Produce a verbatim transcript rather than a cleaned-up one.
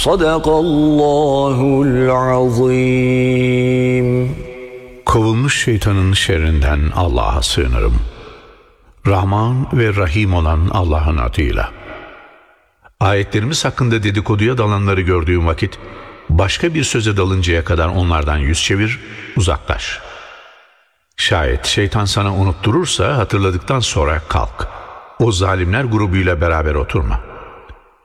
Sadakallahul azim. Kovulmuş şeytanın şerrinden Allah'a sığınırım. Rahman ve Rahim olan Allah'ın adıyla. Ayetlerimiz hakkında dedikoduya dalanları gördüğün vakit, başka bir söze dalıncaya kadar onlardan yüz çevir, uzaklaş. Şayet şeytan sana unutturursa hatırladıktan sonra kalk. O zalimler grubuyla beraber oturma.